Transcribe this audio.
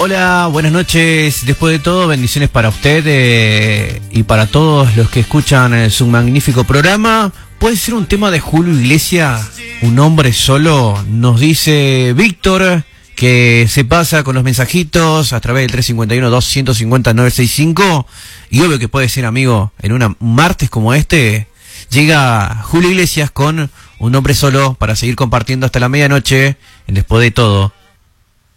Hola, buenas noches. Después de todo, bendiciones para usted y para todos los que escuchan su magnífico programa. ¿Puede ser un tema de Julio Iglesias, un hombre solo? Nos dice Víctor, que se pasa con los mensajitos a través del 351-250-965. Y obvio que puede ser, amigo, en un martes como este, llega Julio Iglesias con un hombre solo para seguir compartiendo hasta la medianoche, en Después de todo.